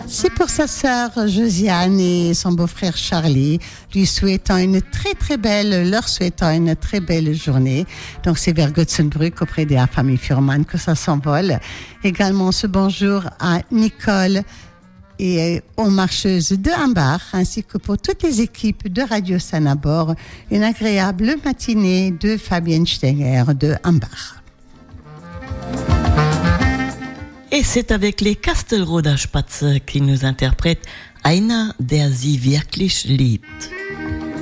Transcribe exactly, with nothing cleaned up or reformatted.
C'est pour sa sœur Josiane et son beau-frère Charlie, lui souhaitant une très très belle, leur souhaitant une très belle journée. Donc c'est vers Götzenbrück auprès de la famille Furman que ça s'envole. Également ce bonjour à Nicole et aux marcheuses de Hambach, ainsi que pour toutes les équipes de Radio Sanabor, une agréable matinée de Fabienne Stenger de Hambach. Et c'est avec les Kastelroder Spatze qui nous interprètent Einer, der sie wirklich liebt.